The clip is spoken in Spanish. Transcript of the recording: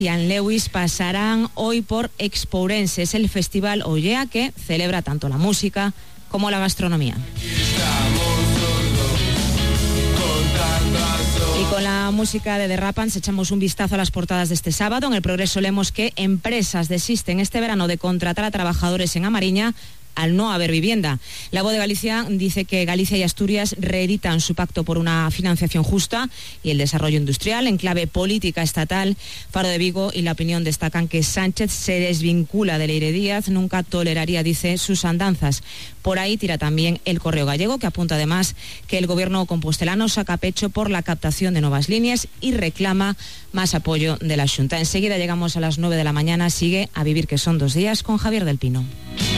Ian Lewis pasarán hoy por Expourense. Es el festival Ollea que celebra tanto la música como la gastronomía. Y con la música de The Rapans echamos un vistazo a las portadas de este sábado. En El Progreso leemos que empresas desisten este verano de contratar a trabajadores en A Mariña al no haber vivienda. La Voz de Galicia dice que Galicia y Asturias reeditan su pacto por una financiación justa y el desarrollo industrial en clave política estatal. Faro de Vigo y La Opinión destacan que Sánchez se desvincula de Leire Díaz, nunca toleraría, dice, sus andanzas. Por ahí tira también El Correo Gallego, que apunta además que el gobierno compostelano saca pecho por la captación de nuevas líneas y reclama más apoyo de la Xunta. Enseguida llegamos a las 9 de la mañana. Sigue A Vivir, que son 2 días, con Javier del Pino.